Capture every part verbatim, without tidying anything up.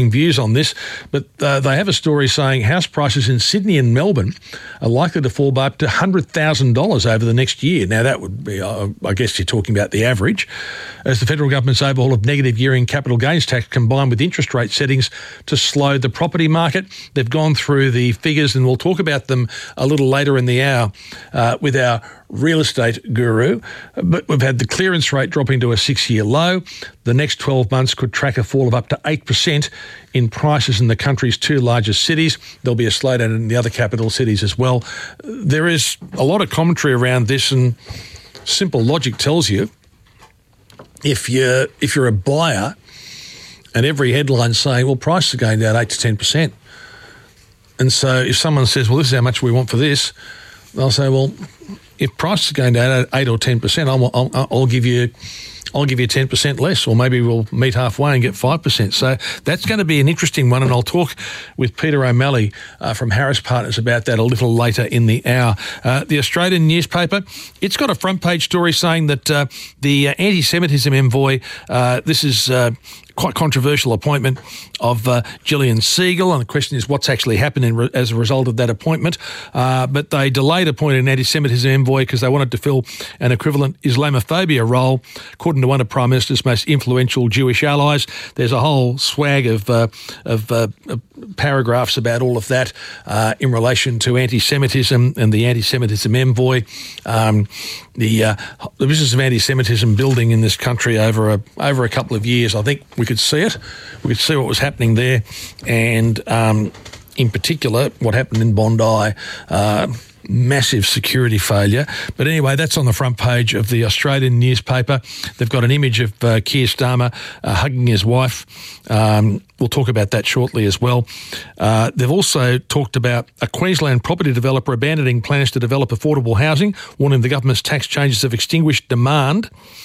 views on this, but uh, they have a story saying house prices in Sydney and Melbourne are likely to fall by up to one hundred thousand dollars over the next year. Now, that would be, uh, I guess you're talking about the average, as the federal government's overhaul of negative gearing capital gains tax combined with interest rate settings to slow the property market. They've gone through the figures, and we'll talk about them a little later in the hour uh, with our real estate guru. But we've had the clearance rate dropping to a six-year low. The next twelve months could track a fall of up to eight percent in prices in the country's two largest cities. There'll be a slowdown in the other capital cities as well. There is a lot of commentary around this, and simple logic tells you if you're, if you're a buyer and every headline's saying, well, prices are going down eight to ten percent. And so if someone says, well, this is how much we want for this, they'll say, well, if prices are going down at eight or ten percent, I'll, I'll, I'll give you, I'll give you ten percent less, or maybe we'll meet halfway and get five percent. So that's going to be an interesting one, and I'll talk with Peter O'Malley uh, from Harris Partners about that a little later in the hour. Uh, the Australian newspaper, it's got a front page story saying that uh, the uh, anti-Semitism envoy, uh, this is uh, quite controversial appointment of uh, Gillian Siegel, and the question is what's actually happened in re- as a result of that appointment. Uh, but they delayed appointing an anti-Semitism envoy because they wanted to fill an equivalent Islamophobia role. According to one of Prime Minister's most influential Jewish allies, there's a whole swag of, uh, of uh, paragraphs about all of that uh, in relation to anti-Semitism and the anti-Semitism envoy. Um, the uh, the business of anti-Semitism building in this country over a over a couple of years. I think we could see it. We could see what was happening there, and um, in particular, what happened in Bondi. Uh, massive security failure. But anyway, that's on the front page of the Australian newspaper. They've got an image of uh, Keir Starmer uh, hugging his wife. Um, we'll talk about that shortly as well. Uh, they've also talked about a Queensland property developer abandoning plans to develop affordable housing, warning the government's tax changes have extinguished demand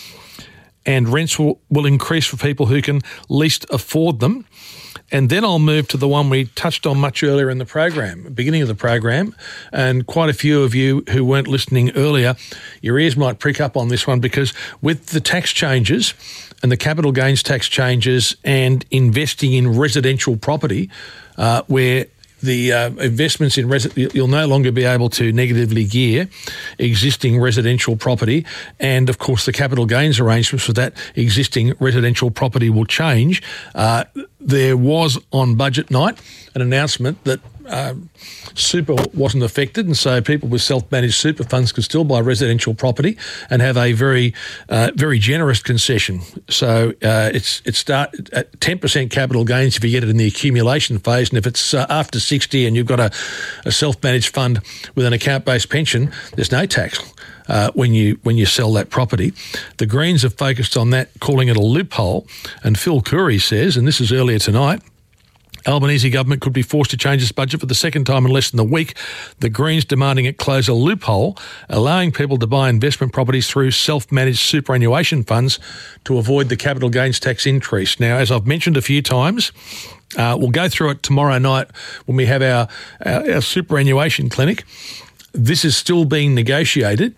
and rents will, will increase for people who can least afford them. And then I'll move to the one we touched on much earlier in the program, beginning of the program, and quite a few of you who weren't listening earlier, your ears might prick up on this one, because with the tax changes and the capital gains tax changes and investing in residential property, uh, where the uh, investments in resi- you'll no longer be able to negatively gear existing residential property, and of course the capital gains arrangements for that existing residential property will change. Uh, there was on budget night an announcement that uh, super wasn't affected, and so people with self-managed super funds could still buy residential property and have a very, uh, very generous concession. So uh, it's it's start at ten percent capital gains if you get it in the accumulation phase, and if it's uh, after sixty and you've got a, a self-managed fund with an account-based pension, there's no tax. Uh, when you when you sell that property. The Greens have focused on that, calling it a loophole, and Phil Coorey says, and this is earlier tonight, Albanese government could be forced to change its budget for the second time in less than a week. The Greens demanding it close a loophole, allowing people to buy investment properties through self-managed superannuation funds to avoid the capital gains tax increase. Now, as I've mentioned a few times, uh, we'll go through it tomorrow night when we have our, our, our superannuation clinic. This is still being negotiated,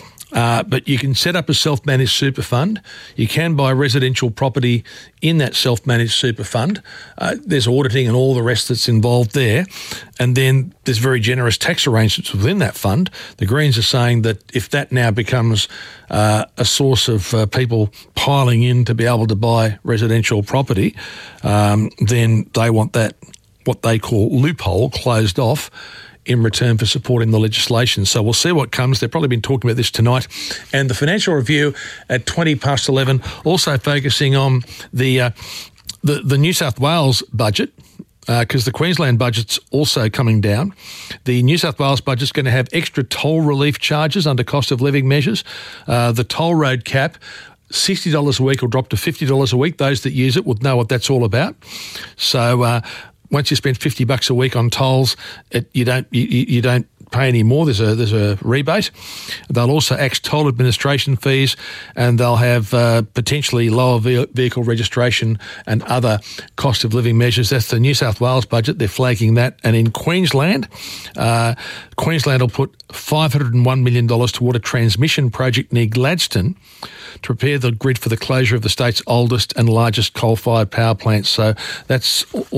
uh, but you can set up a self-managed super fund. You can buy residential property in that self-managed super fund. Uh, there's auditing and all the rest that's involved there. And then there's very generous tax arrangements within that fund. The Greens are saying that if that now becomes uh, a source of uh, people piling in to be able to buy residential property, um, then they want that, what they call loophole, closed off in return for supporting the legislation. So we'll see what comes. They've probably been talking about this tonight. And the Financial Review at twenty past eleven, also focusing on the uh, the, the New South Wales budget, because uh, the Queensland budget's also coming down. The New South Wales budget's going to have extra toll relief charges under cost of living measures. Uh, the toll road cap, sixty dollars a week, will drop to fifty dollars a week. Those that use it would know what that's all about. So uh, once you spend fifty bucks a week on tolls, it, you don't you, you don't pay any more. There's a there's a rebate. They'll also axe toll administration fees, and they'll have uh, potentially lower ve- vehicle registration and other cost of living measures. That's the New South Wales budget. They're flagging that. And in Queensland, uh, Queensland will put five hundred one million dollars toward a transmission project near Gladstone to prepare the grid for the closure of the state's oldest and largest coal-fired power plants. So that's